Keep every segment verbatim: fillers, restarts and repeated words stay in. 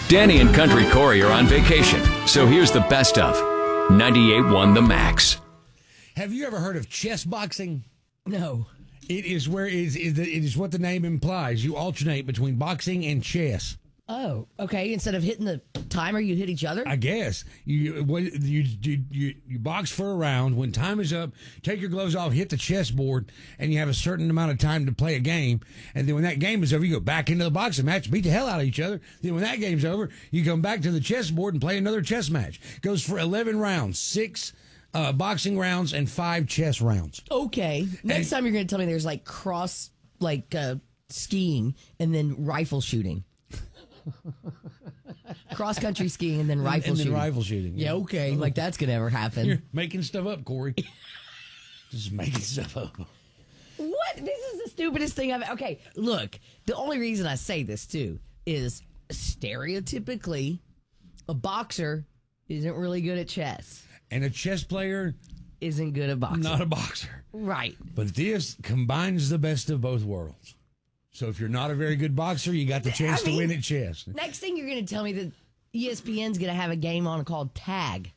Danny and Country Corey are on vacation, so here's the best of ninety-eight point one The Max. Have you ever heard of chess boxing? No. It is where it is, it is what the name implies. You alternate between boxing and chess. Oh, okay. Instead of hitting the timer, you hit each other? I guess. You what, you, you you you box for a round. When time is up, take your gloves off, hit the chessboard, and you have a certain amount of time to play a game. And then when that game is over, you go back into the boxing match, beat the hell out of each other. Then when that game's over, you come back to the chessboard and play another chess match. Goes for eleven rounds, six uh, boxing rounds and five chess rounds. Okay. Next And- time you're going to tell me there's like cross, like uh, skiing and then rifle shooting. Cross country skiing and then rifle and then shooting. rifle shooting. Yeah, okay. Like that's going to ever happen. You're making stuff up, Corey. Just making stuff up. What? This is the stupidest thing I've. Okay, look. The only reason I say this too is stereotypically, a boxer isn't really good at chess. And a chess player, Isn't good at boxing. not a boxer. Right. But this combines the best of both worlds. So if you're not a very good boxer, you got the chance I mean- to win at chess. Next thing you're going to tell me that E S P N's going to have a game on called Tag.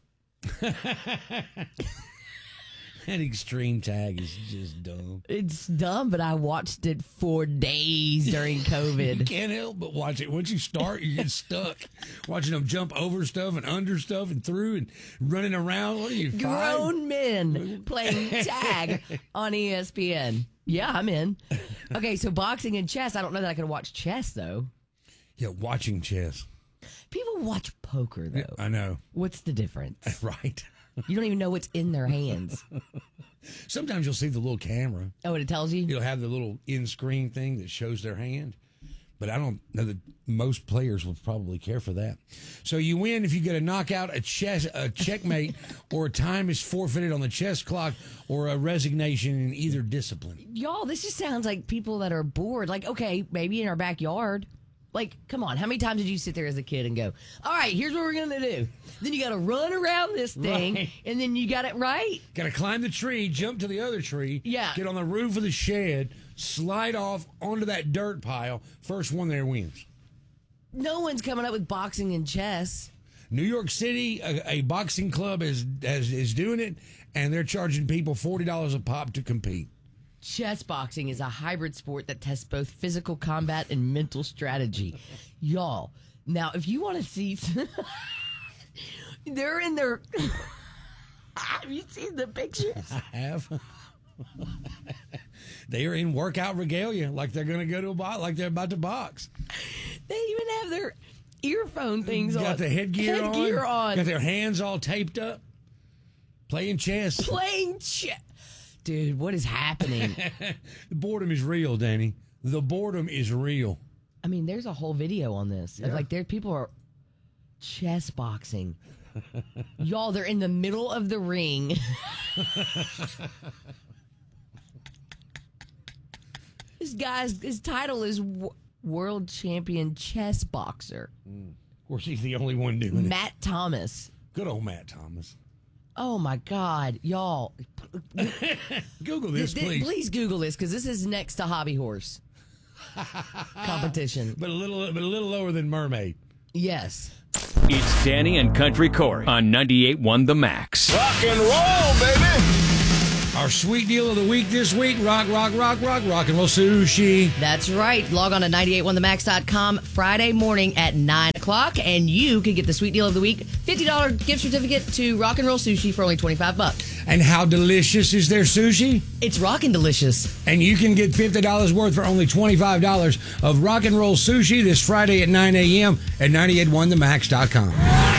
That extreme tag is just dumb. It's dumb, but I watched it for days during You COVID. can't help but watch it. Once you start, you get stuck watching them jump over stuff and under stuff and through and running around. What are you, five? Grown men playing tag on E S P N. Yeah, I'm in. Okay, so boxing and chess. I don't know that I can watch chess, though. Yeah, watching chess. People watch poker, though. I know. What's the difference? Right. You don't even know what's in their hands. Sometimes you'll see the little camera. Oh, and it tells you? It'll have the little in-screen thing that shows their hand. But I don't know that most players will probably care for that. So you win if you get a knockout, a chess, a checkmate, or a time is forfeited on the chess clock, or a resignation in either discipline. Y'all, this just sounds like people that are bored. Like, okay, maybe in our backyard. Like, come on, how many times did you sit there as a kid and go, all right, here's what we're going to do. Then you got to run around this thing, Right. and then you got it right. Got to climb the tree, jump to the other tree, Yeah. get on the roof of the shed, slide off onto that dirt pile. First one there wins. No one's coming up with boxing and chess. New York City, a, a boxing club is, is is doing it, and they're charging people forty dollars a pop to compete. Chess boxing is a hybrid sport that tests both physical combat and mental strategy. Y'all, now if you want to see, they're in their. Have you seen the pictures? I have. They are in workout regalia, like they're going to go to a box, like they're about to box. They even have their earphone things on. Got the headgear, headgear on. Got their hands all taped up. Playing chess. Playing chess. Dude, what is happening? The boredom is real, Danny. The boredom is real. I mean, there's a whole video on this. Of, Yeah. like, there people are chess boxing. Y'all, they're in the middle of the ring. This guy's his title is w- World Champion Chess Boxer. Of course, he's the only one doing Matt Thomas. it. Good old Matt Thomas. Oh my God, y'all! Google this, Th- th- please. please Google this because this is next to Hobby Horse competition. But a little, but a little lower than Mermaid. Yes. It's Danny and Country Corey on ninety-eight point one The Max. Rock and roll, baby. Our sweet deal of the week this week: rock, rock, rock, rock, rock and roll sushi. That's right. Log on to nine eight one the max dot com Friday morning at nine o'clock, and you can get the sweet deal of the week, fifty dollars gift certificate to Rock and Roll Sushi for only twenty-five bucks. And how delicious is their sushi? It's rockin' delicious. And you can get fifty dollars worth for only twenty-five dollars of rock and roll sushi this Friday at nine a.m. at nine eight one the max dot com.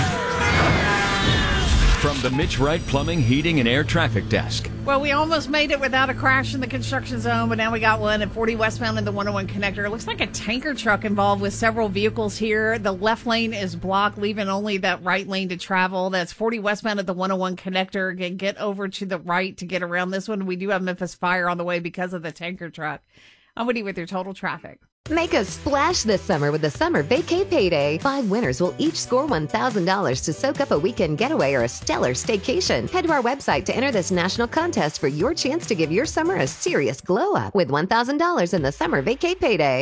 From the Mitch Wright Plumbing, Heating, and Air Traffic Desk. Well, we almost made it without a crash in the construction zone, but now we got one at forty westbound in the one oh one connector. It looks like a tanker truck involved with several vehicles here. The left lane is blocked, leaving only that right lane to travel. That's forty westbound at the one oh one connector. Again, get over to the right to get around this one. We do have Memphis Fire on the way because of the tanker truck. I'm Woody with your total traffic. Make a splash this summer with the Summer Vacay Payday. Five winners will each score one thousand dollars to soak up a weekend getaway or a stellar staycation. Head to our website to enter this national contest for your chance to give your summer a serious glow up with one thousand dollars in the Summer Vacay Payday.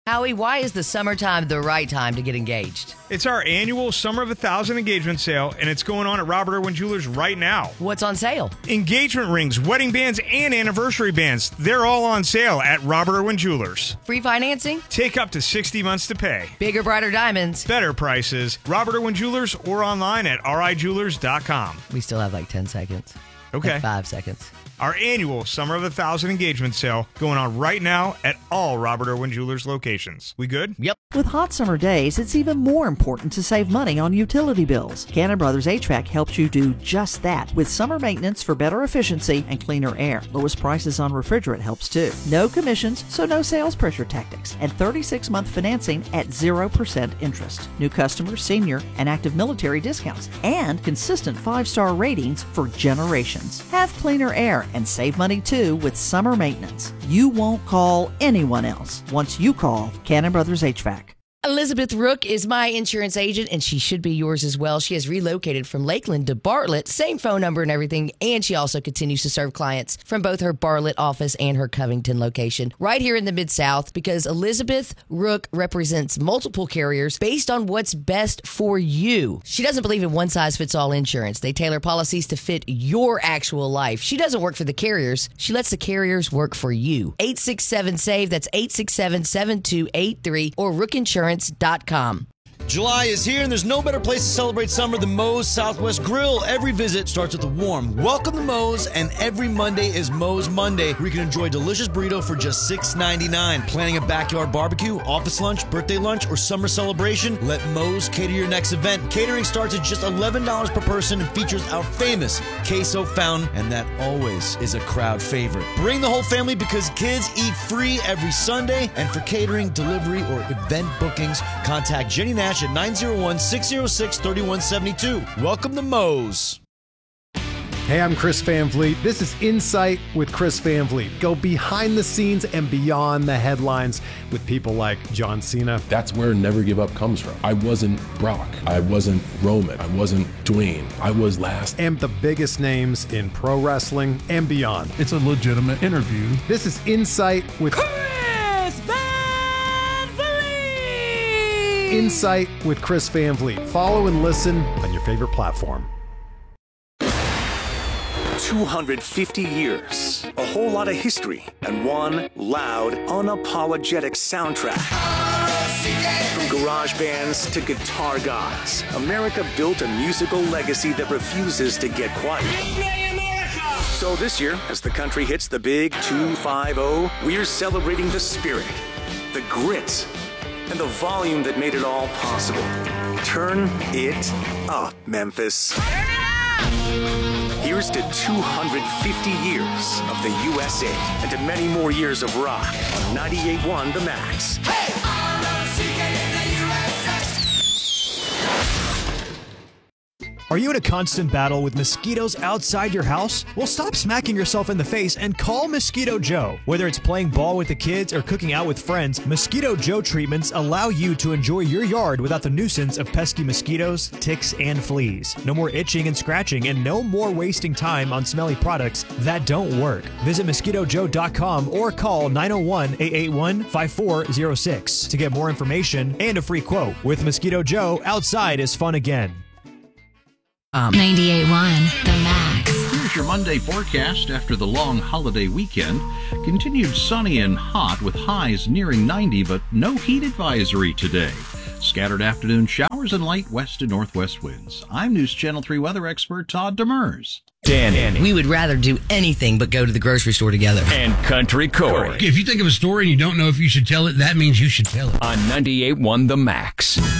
Howie, why is the summertime the right time to get engaged? It's our annual Summer of a Thousand engagement sale, and it's going on at Robert Irwin Jewelers right now. What's on sale? Engagement rings, wedding bands, and anniversary bands. They're all on sale at Robert Irwin Jewelers. Free financing? Take up to sixty months to pay. Bigger, brighter diamonds. Better prices. Robert Irwin Jewelers or online at r i jewelers dot com. We still have like ten seconds. Okay. Like five seconds. Our annual Summer of a Thousand engagement sale going on right now at all Robert Irwin Jewelers locations. We good? Yep. With hot summer days, it's even more important to save money on utility bills. Cannon Brothers H V A C helps you do just that with summer maintenance for better efficiency and cleaner air. Lowest prices on refrigerant helps too. No commissions, so no sales pressure tactics. And thirty-six month financing at zero percent interest. New customers, senior, and active military discounts. And consistent five-star ratings for generations. Have cleaner air and save money too with summer maintenance. You won't call anyone else once you call Cannon Brothers H V A C. Elizabeth Rook is my insurance agent, and she should be yours as well. She has relocated from Lakeland to Bartlett, same phone number and everything, and she also continues to serve clients from both her Bartlett office and her Covington location right here in the Mid-South, because Elizabeth Rook represents multiple carriers based on what's best for you. She doesn't believe in one-size-fits-all insurance. They tailor policies to fit your actual life. She doesn't work for the carriers. She lets the carriers work for you. eight six seven, S A V E, that's eight six seven, seven two eight three, or rook insurance dot com. July is here, and there's no better place to celebrate summer than Moe's Southwest Grill. Every visit starts with a warm welcome to Moe's, and every Monday is Moe's Monday, where you can enjoy a delicious burrito for just six ninety-nine. Planning a backyard barbecue, office lunch, birthday lunch, or summer celebration? Let Moe's cater your next event. Catering starts at just eleven dollars per person and features our famous queso fountain, and that always is a crowd favorite. Bring the whole family because kids eat free every Sunday, and for catering, delivery, or event bookings, contact Jenny Nash at nine oh one, six oh six, three one seven two. Welcome to Moe's. Hey, I'm Chris Van Vliet. This is Insight with Chris Van Vliet. Go behind the scenes and beyond the headlines with people like John Cena. That's where Never Give Up comes from. I wasn't Brock. I wasn't Roman. I wasn't Dwayne. I was last. And the biggest names in pro wrestling and beyond. It's a legitimate interview. This is Insight with Chris Van Insight with Chris Van Vliet. Follow and listen on your favorite platform. two hundred fifty years, a whole lot of history, and one loud, unapologetic soundtrack. From garage bands to guitar gods, America built a musical legacy that refuses to get quiet. So this year, as the country hits the big two five oh, we're celebrating the spirit, the grit, and the volume that made it all possible. Turn it up, Memphis. Turn it up! Here's to two hundred fifty years of the U S A and to many more years of rock on ninety-eight point one The Max. Hey! R O C K in the U S A! Are you in a constant battle with mosquitoes outside your house? Well, stop smacking yourself in the face and call Mosquito Joe. Whether it's playing ball with the kids or cooking out with friends, Mosquito Joe treatments allow you to enjoy your yard without the nuisance of pesky mosquitoes, ticks, and fleas. No more itching and scratching, and no more wasting time on smelly products that don't work. Visit mosquito joe dot com or call nine oh one, eight eight one, five four oh six to get more information and a free quote. With Mosquito Joe, outside is fun again. Um, ninety-eight point one The Max. Here's your Monday forecast after the long holiday weekend. Continued sunny and hot with highs nearing ninety, but no heat advisory today. Scattered afternoon showers and light west to northwest winds. I'm News Channel three weather expert Todd Demers. Danny. We would rather do anything but go to the grocery store together. And Country Corey. If you think of a story and you don't know if you should tell it, that means you should tell it. On ninety-eight point one The Max.